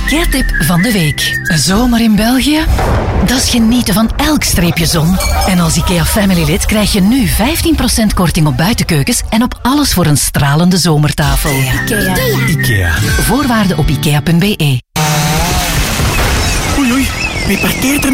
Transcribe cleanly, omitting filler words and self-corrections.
IKEA-tip van de week. Een zomer in België? Dat is genieten van elk streepje zon. En als IKEA Family lid krijg je nu 15% korting op buitenkeukens en op alles voor een stralende zomertafel. IKEA. Voorwaarden op ikea.be. Oei, wie parkeert er